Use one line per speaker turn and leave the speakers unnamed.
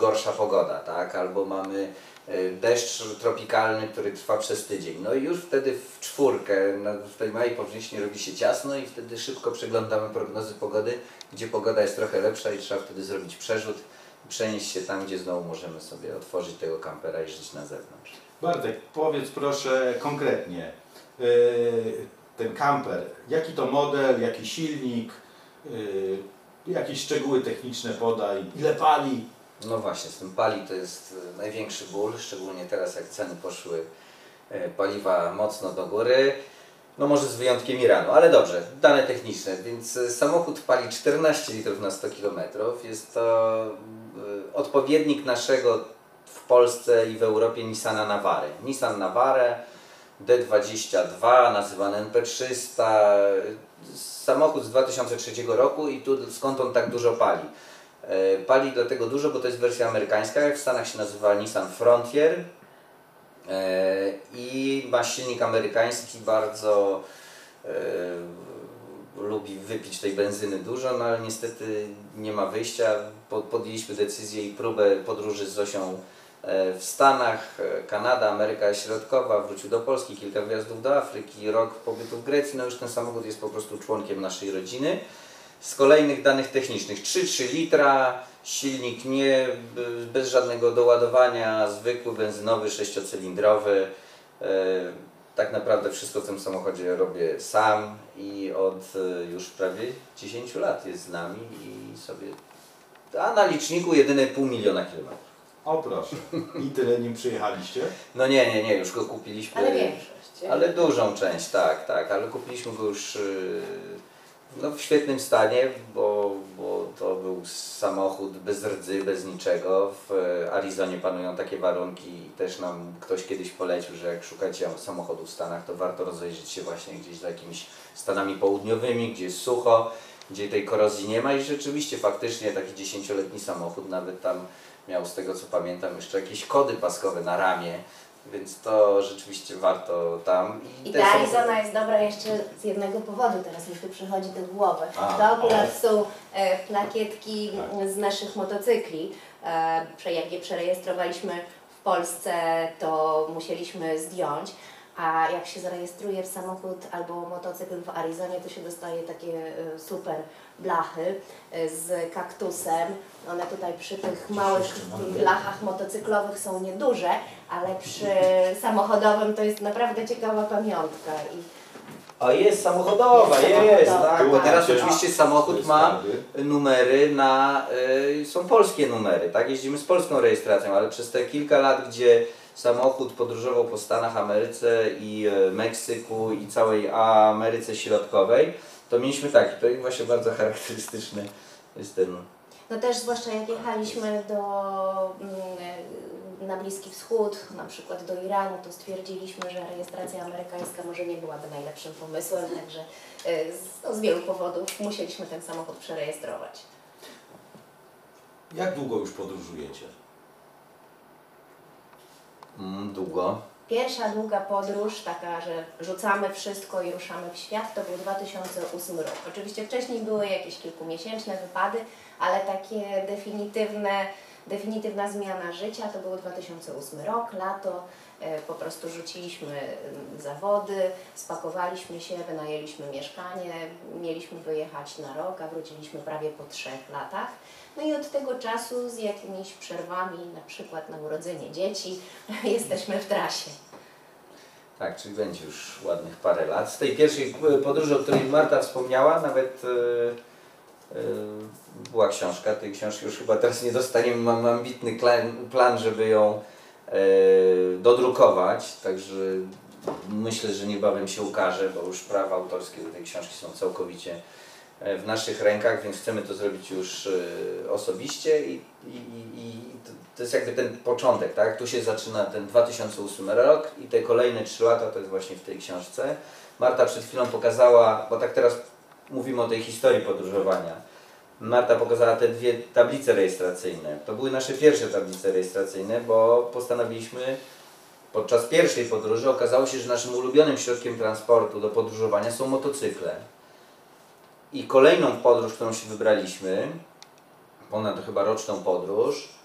gorsza pogoda, tak? Albo mamy deszcz tropikalny, który trwa przez tydzień. No i już wtedy w czwórkę, w tej małej powierzchni robi się ciasno i wtedy szybko przeglądamy prognozy pogody, gdzie pogoda jest trochę lepsza i trzeba wtedy zrobić przerzut, przenieść się tam, gdzie znowu możemy sobie otworzyć tego kampera i żyć na zewnątrz.
Bartek, powiedz proszę konkretnie, ten kamper, jaki to model, jaki silnik, jakieś szczegóły techniczne podaj, ile pali?
No właśnie, z tym pali to jest największy ból, szczególnie teraz jak ceny poszły paliwa mocno do góry. No może z wyjątkiem Iranu, ale dobrze, dane techniczne, więc samochód pali 14 litrów na 100 km. Jest to odpowiednik naszego w Polsce i w Europie Nissana Navary. Nissan Navara D22, nazywany NP300, samochód z 2003 roku i tu skąd on tak dużo pali? Pali dlatego dużo, bo to jest wersja amerykańska, w Stanach się nazywa Nissan Frontier i ma silnik amerykański, bardzo lubi wypić tej benzyny dużo, no ale niestety nie ma wyjścia. Podjęliśmy decyzję i próbę podróży z Zosią w Stanach, Kanada, Ameryka Środkowa, wrócił do Polski, kilka wyjazdów do Afryki, rok pobytu w Grecji, no już ten samochód jest po prostu członkiem naszej rodziny. Z kolejnych danych technicznych 3,3 litra, silnik nie, bez żadnego doładowania, zwykły benzynowy, 6-cylindrowy. Tak naprawdę wszystko w tym samochodzie robię sam i od już prawie 10 lat jest z nami i sobie, a na liczniku jedyne 500 000 kilometrów.
O proszę, i tyle nim przyjechaliście?
No nie, już go kupiliśmy.
Ale większość.
Ale dużą część, tak, ale kupiliśmy go już no, w świetnym stanie, bo to był samochód bez rdzy, bez niczego. W Arizonie panują takie warunki i też nam ktoś kiedyś polecił, że jak szukacie samochodu w Stanach, to warto rozejrzeć się właśnie gdzieś za jakimiś Stanami południowymi, gdzie jest sucho, gdzie tej korozji nie ma i rzeczywiście faktycznie taki 10-letni samochód nawet tam miał, z tego co pamiętam, jeszcze jakieś kody paskowe na ramię. Więc to rzeczywiście warto tam.
I ta Arizona jest dobra jeszcze z jednego powodu, teraz mi tu przychodzi do głowy. To akurat są plakietki z naszych motocykli. Jak je przerejestrowaliśmy w Polsce, to musieliśmy zdjąć. A jak się zarejestruje w samochód albo motocykl w Arizonie, to się dostaje takie super blachy z kaktusem. One tutaj przy tych małych blachach motocyklowych są nieduże, ale przy samochodowym to jest naprawdę ciekawa pamiątka.
A jest samochodowa, jest, tak, bo teraz oczywiście samochód ma numery na, są polskie numery, tak, jeździmy z polską rejestracją, ale przez te kilka lat, gdzie samochód podróżował po Stanach, Ameryce i Meksyku i całej Ameryce Środkowej, to mieliśmy taki, to jest właśnie bardzo charakterystyczny jest ten.
No też zwłaszcza jak jechaliśmy na Bliski Wschód, na przykład do Iranu, to stwierdziliśmy, że rejestracja amerykańska może nie byłaby najlepszym pomysłem, także z wielu powodów musieliśmy ten samochód przerejestrować.
Jak długo już podróżujecie?
Długo.
Pierwsza długa podróż, taka, że rzucamy wszystko i ruszamy w świat, to był 2008 rok. Oczywiście wcześniej były jakieś kilkumiesięczne wypady, ale takie definitywna zmiana życia to był 2008 rok, lato. Po prostu rzuciliśmy zawody, spakowaliśmy się, wynajęliśmy mieszkanie, mieliśmy wyjechać na rok, a wróciliśmy prawie po 3 latach. No i od tego czasu z jakimiś przerwami, na przykład na urodzenie dzieci, jesteśmy w trasie.
Tak, czyli będzie już ładnych parę lat. Z tej pierwszej podróży, o której Marta wspomniała, nawet była książka. Tej książki już chyba teraz nie dostaniemy. Mam ambitny plan, żeby ją dodrukować, także myślę, że niebawem się ukaże, bo już prawa autorskie do tej książki są całkowicie w naszych rękach, więc chcemy to zrobić już osobiście i to jest jakby ten początek, tak? Tu się zaczyna ten 2008 rok i te kolejne 3 lata to jest właśnie w tej książce. Marta przed chwilą pokazała, bo tak teraz mówimy o tej historii podróżowania. Marta pokazała te 2 tablice rejestracyjne. To były nasze pierwsze tablice rejestracyjne, bo postanowiliśmy podczas pierwszej podróży, okazało się, że naszym ulubionym środkiem transportu do podróżowania są motocykle. I kolejną podróż, którą się wybraliśmy, ponad chyba roczną podróż,